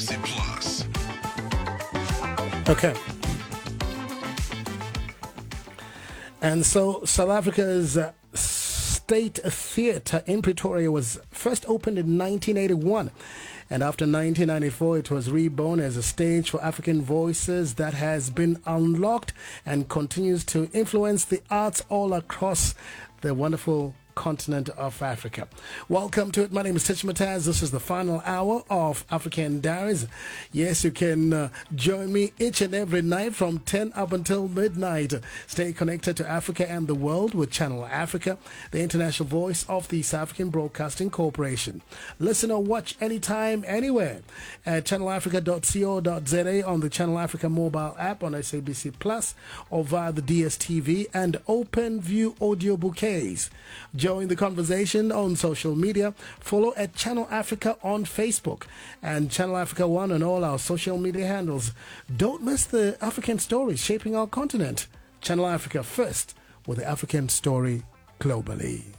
SABC Plus. Okay. And so South Africa's State Theatre in Pretoria was first opened in 1981. And after 1994, it was reborn as a stage for African voices that has been unlocked and continues to influence the arts all across the wonderful continent of Africa. Welcome to it. My name is Tich Mataz. This is the final hour of African Diaries. Yes, you can join me each and every night from 10 up until midnight. Stay connected to Africa and the world with Channel Africa, the international voice of the South African Broadcasting Corporation. Listen or watch anytime, anywhere at channelafrica.co.za on the Channel Africa mobile app on SABC Plus or via the DSTV and OpenView audio bouquets. Join the conversation on social media. Follow at Channel Africa on Facebook and Channel Africa One on all our social media handles. Don't miss the African stories shaping our continent. Channel Africa first with the African story globally.